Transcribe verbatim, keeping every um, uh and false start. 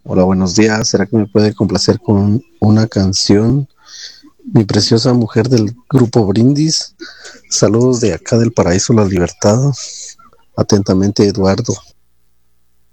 Hola, buenos días. ¿Será que me puede complacer con una canción? Mi preciosa mujer del grupo Brindis. Saludos de acá del Paraíso La Libertad. Atentamente, Eduardo.